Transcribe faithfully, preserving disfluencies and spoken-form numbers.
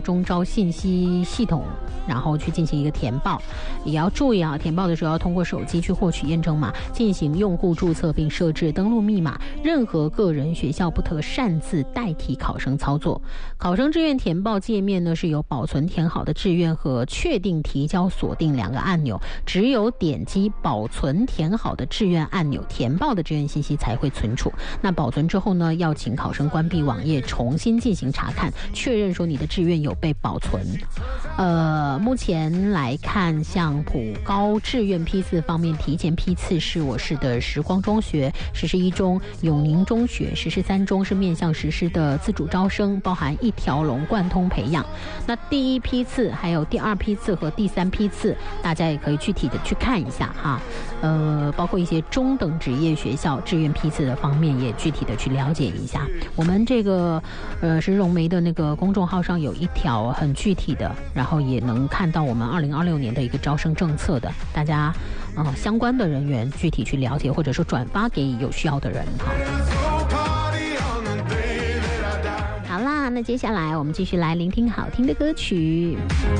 中招信息系统，然后去进行一个填报。也要注意啊，填报的时候要通过手机去获取验证码，进行用户注册并设置登录密码。任何个人学校不得擅自代替考生操作。考生志愿填报界面呢，是有保存填好的志愿和确定提交锁定两个按钮，只有点击保存填好的志愿按钮，填报的志愿信息才会存储。那保存之后呢，要请考生关闭网页，重新进行查看，确认说你的志愿有被保存。呃，目前来看，像普高志愿批次方面，提前批次是我市的时光中学、十十一中、永宁中学、十十三中是面向实施的自主招生，包含一条龙贯通培养。那第一批次、还有第二批次和第三批次，大家也可以具体的去看一下哈。呃，包括一些中等职业学校志愿批次的方面，也具体的去了解一下。我们这个呃石荣梅的那个公众号上有一条很具体的，然后也能看到我们二零二六年的一个招生政策的，大家呃相关的人员具体去了解，或者说转发给有需要的人哈。好啦，那接下来我们继续来聆听好听的歌曲。